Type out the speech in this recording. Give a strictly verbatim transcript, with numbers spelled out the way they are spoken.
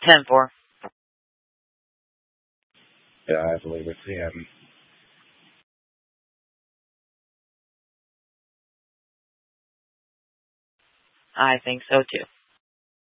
ten four. Yeah, I believe it's him. I think so too.